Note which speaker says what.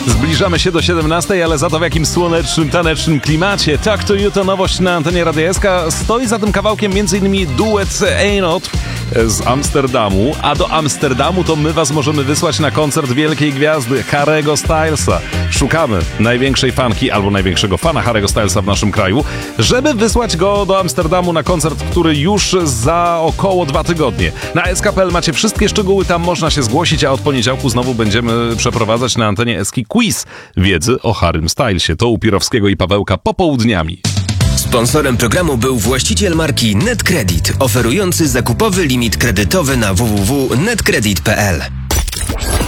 Speaker 1: Zbliżamy się do 17, ale za to w jakim słonecznym, tanecznym klimacie. Talk to You to nowość na antenie Radia SK. Stoi za tym kawałkiem m.in. duet Einot z Amsterdamu, a do Amsterdamu to my was możemy wysłać na koncert wielkiej gwiazdy Harry'ego Stylesa. Szukamy największej fanki albo największego fana Harry'ego Stylesa w naszym kraju, żeby wysłać go do Amsterdamu na koncert, który już za około 2 tygodnie. Na sk.pl macie wszystkie szczegóły, tam można się zgłosić, a od poniedziałku znowu będziemy przeprowadzać na antenie Eski quiz wiedzy o Harrym Stylesie. To u Pirowskiego i Pawełka popołudniami.
Speaker 2: Sponsorem programu był właściciel marki NetCredit, oferujący zakupowy limit kredytowy na www.netcredit.pl.